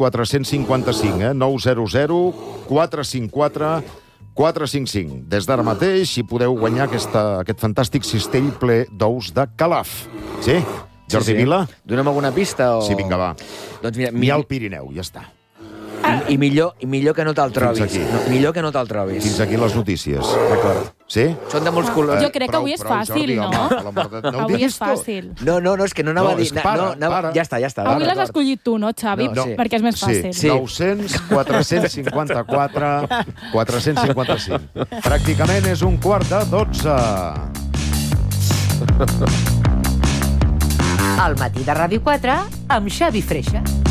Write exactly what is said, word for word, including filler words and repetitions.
quatre cinquanta-cinc, eh? nou zero zero quatre cinc quatre quatre cinc cinc. Des d'ara mateix hi podeu guanyar aquesta, aquest fantàstic cistell ple d'ous de Calaf. Sí? Jordi sí, sí. Vila? Dona'm alguna pista o... Sí, vinga, va. Doncs mira, Ni al Pirineu, ja està. I, i, millor, I millor que no te'l trobis. Fins aquí. No, millor que no te'l trobis. Fins aquí les notícies. D'acord. Sí? Són de molts colors. Jo crec que avui és fàcil, no? Avui és fàcil. No, no, no, és que no anava No, a dir... és que para, no, anava... para. Ja està, ja està. Avui l'has d'acord. escollit tu, no, Xavi? No, sí. Perquè és més fàcil. Sí, nou-cents, quatre-cents cinquanta-quatre, quatre-cents cinquanta-cinc. Pràcticament és un quart de dotze. Al matí de Ràdio quatre amb Xavi Freixa.